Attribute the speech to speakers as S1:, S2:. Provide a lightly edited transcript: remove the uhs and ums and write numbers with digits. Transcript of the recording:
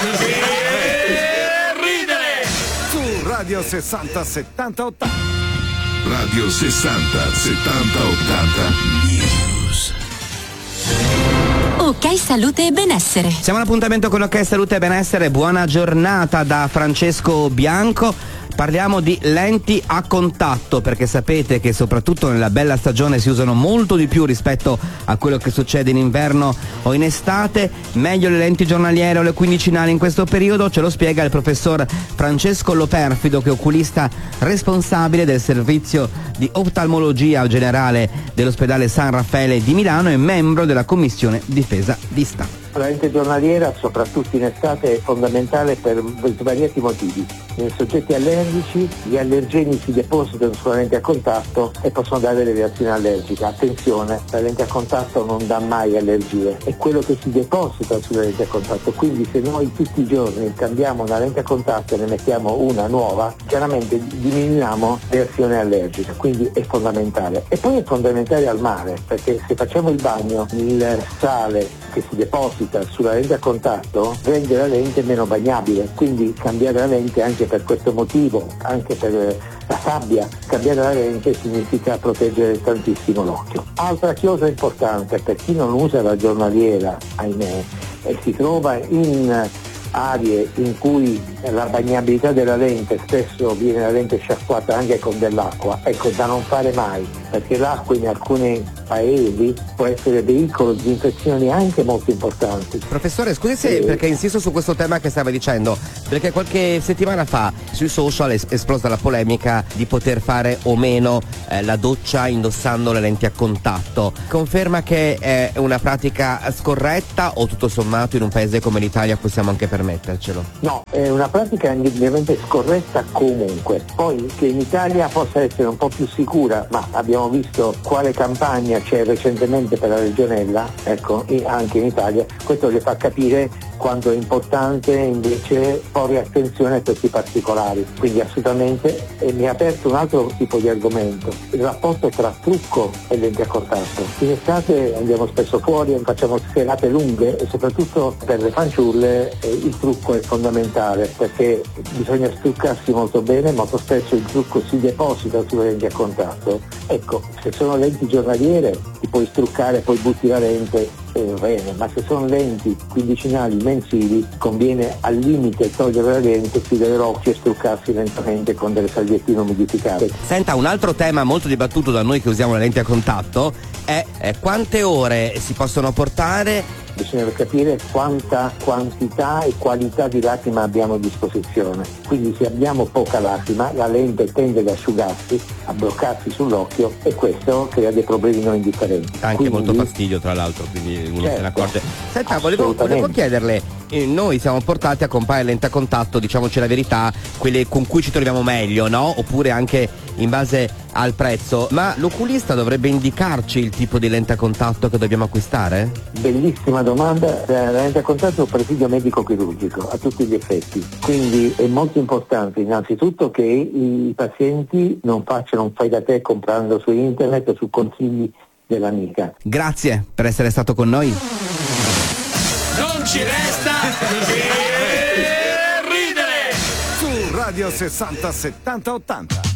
S1: ridere.
S2: Su Radio 60 70 80.
S3: Radio 60 70 80 News.
S4: Ok Salute e Benessere.
S5: Siamo all'appuntamento con Ok Salute e Benessere. Buona giornata da Francesco Bianco. Parliamo di lenti a contatto, perché sapete che soprattutto nella bella stagione si usano molto di più rispetto a quello che succede in inverno o in estate. Meglio le lenti giornaliere o le quindicinali in questo periodo? Ce lo spiega il professor Francesco Loperfido, che è oculista responsabile del servizio di oftalmologia generale dell'ospedale San Raffaele di Milano e membro della commissione difesa vista.
S6: La lente giornaliera, soprattutto in estate, è fondamentale per svariati motivi. Nei soggetti allergici gli allergeni si depositano sulla lente a contatto e possono dare delle reazioni allergiche. Attenzione, la lente a contatto non dà mai allergie, è quello che si deposita sulla lente a contatto. Quindi se noi tutti i giorni cambiamo una lente a contatto e ne mettiamo una nuova, chiaramente diminuiamo le reazioni allergiche, quindi è fondamentale. E poi è fondamentale al mare, perché se facciamo il bagno, il sale che si deposita sulla lente a contatto rende la lente meno bagnabile, quindi cambiare la lente anche per questo motivo, anche per la sabbia, cambiare la lente significa proteggere tantissimo l'occhio. Altra cosa importante per chi non usa la giornaliera, ahimè, e si trova in aree in cui la bagnabilità della lente, spesso viene la lente sciacquata anche con dell'acqua, ecco, da non fare mai, perché l'acqua in alcuni paesi può essere veicolo di infezioni anche molto importanti.
S5: Professore, scusi se perché insisto su questo tema che stava dicendo, perché qualche settimana fa sui social è esplosa la polemica di poter fare o meno la doccia indossando le lenti a contatto. Conferma che è una pratica scorretta o tutto sommato in un paese come l'Italia possiamo anche permettercelo?
S6: No, è una pratica indubbiamente scorretta comunque. Poi che in Italia possa essere un po' più sicura, ma abbiamo visto quale campagna c'è recentemente per la legionella, ecco, anche in Italia, questo le fa capire quanto è importante invece porre attenzione a questi particolari. Quindi assolutamente, e mi ha aperto un altro tipo di argomento, il rapporto tra trucco e lenti a contatto. In estate andiamo spesso fuori, facciamo serate lunghe e soprattutto per le fanciulle il trucco è fondamentale, perché bisogna struccarsi molto bene, molto spesso il trucco si deposita sulle lenti a contatto. Ecco, se sono lenti giornaliere ti puoi struccare, poi butti la lente e va bene, ma se sono lenti quindicinali mensili conviene al limite togliere la lente, chiudere l'occhio e struccarsi lentamente con delle salviettine umidificate.
S5: Senta, un altro tema molto dibattuto da noi che usiamo le lenti a contatto è quante ore si possono portare.
S6: Bisogna capire quanta quantità e qualità di lacrima abbiamo a disposizione. Quindi se abbiamo poca lacrima la lente tende ad asciugarsi, a bloccarsi sull'occhio e questo crea dei problemi non indifferenti.
S5: Anche
S6: quindi,
S5: molto fastidio tra l'altro, quindi uno se ne accorge. Senta, volevo chiederle, noi siamo portati a comprare lenti a contatto, diciamoci la verità, quelle con cui ci troviamo meglio, no? Oppure anche in base al prezzo, ma l'oculista dovrebbe indicarci il tipo di lente a contatto che dobbiamo acquistare?
S6: Bellissima domanda. La lente a contatto è un presidio medico-chirurgico a tutti gli effetti, quindi è molto importante innanzitutto che i pazienti non facciano un fai da te comprando su internet o su consigli dell'amica.
S5: Grazie per essere stato con noi.
S1: Non ci resta che ridere.
S2: Su Radio 60 70 80.